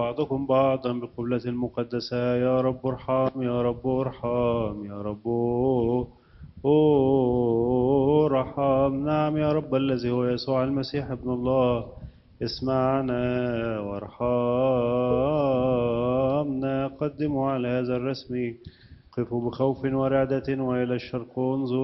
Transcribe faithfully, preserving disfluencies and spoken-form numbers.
بعضكم بعضا بالقبلة المقدسة. يا رب ارحم يا رب ارحم يا رب ارحم. نعم يا رب الذي هو يسوع المسيح ابن الله، اسمعنا وارحمنا. قدموا على هذا الرسم، قفوا بخوف ورعدة وإلى الشرق انظروا.